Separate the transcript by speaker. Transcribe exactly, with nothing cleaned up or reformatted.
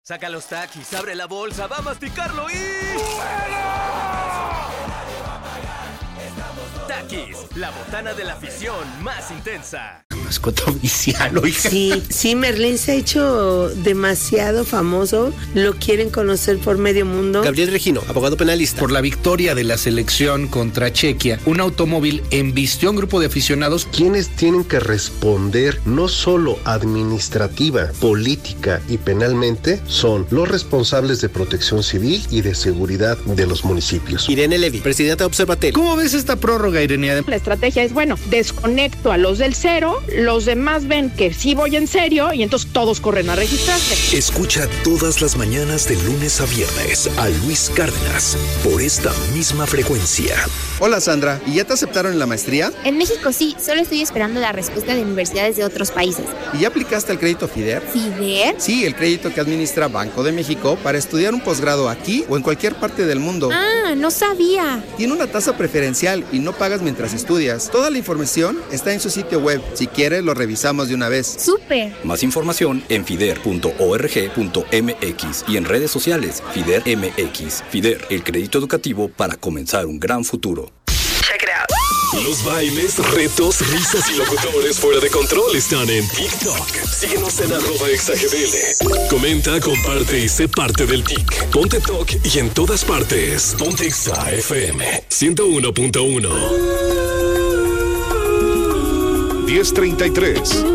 Speaker 1: Saca los Takis, abre la bolsa, va a masticarlo y... Takis, la botana de la afición más intensa.
Speaker 2: Mascota oficial, oiga.
Speaker 3: Sí, sí, Merlín se ha hecho demasiado famoso. Lo quieren conocer por medio mundo.
Speaker 2: Gabriel Regino, abogado penalista. Por la victoria de la selección contra Chequia, un automóvil embistió a un grupo de aficionados.
Speaker 4: Quienes tienen que responder no solo administrativa, política y penalmente son los responsables de protección civil y de seguridad de los municipios.
Speaker 2: Irene Levy, presidenta de Observatel. ¿Cómo ves esta prórroga, Irene?
Speaker 5: La estrategia es, bueno, desconecto a los del cero, los demás ven que sí voy en serio y entonces todos corren a registrarse.
Speaker 6: Escucha todas las mañanas de lunes a viernes a Luis Cárdenas por esta misma frecuencia.
Speaker 7: Hola Sandra, ¿y ya te aceptaron en la maestría?
Speaker 8: En México sí, solo estoy esperando la respuesta de universidades de otros países.
Speaker 7: ¿Y ya aplicaste el crédito FIDER?
Speaker 8: ¿FIDER?
Speaker 7: Sí, el crédito que administra Banco de México para estudiar un posgrado aquí o en cualquier parte del mundo.
Speaker 8: Ah, no sabía.
Speaker 7: Tiene una tasa preferencial y no pagas mientras estudias. Toda la información está en su sitio web. Si quieres, lo revisamos de una vez.
Speaker 8: ¡Súper!
Speaker 9: Más información en fider punto org punto mx y en redes sociales FIDER M X. FIDER, el crédito educativo para comenzar un gran futuro.
Speaker 6: Check it out. Los bailes, retos, risas y locutores fuera de control están en TikTok. Síguenos en arroba exagdl. Comenta, comparte y sé parte del Tik. Ponte Tok y en todas partes. Ponte Exa F M ciento uno punto uno.
Speaker 10: diez treinta y tres.